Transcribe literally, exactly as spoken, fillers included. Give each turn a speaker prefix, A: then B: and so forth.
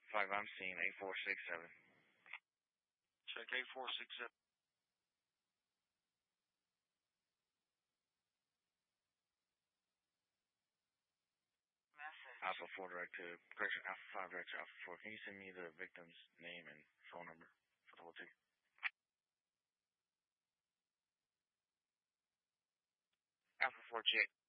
A: five, I'm seeing eight four six seven.
B: Check eight four six seven.
C: Message.
A: Alpha four direct to, correction, Alpha five direct to Alpha four. Can you send me the victim's name and phone number for the whole ticket? Alpha four check.